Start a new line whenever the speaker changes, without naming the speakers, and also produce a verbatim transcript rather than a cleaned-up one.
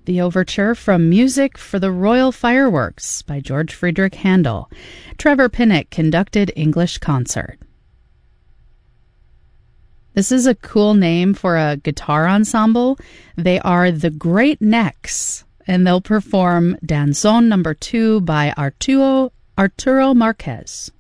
The overture from Music for the Royal Fireworks by George Friedrich Handel. Trevor Pinnock conducted English concert. This is a cool name for a guitar ensemble. They are the Great Necks, and they'll perform Danzón number two by Arturo, Arturo Marquez.